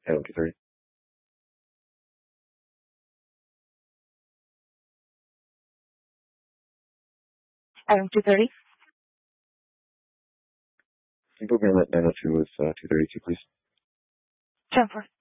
Item 230. Item 230. Can you put me on that 902 with 232, please? 10-4.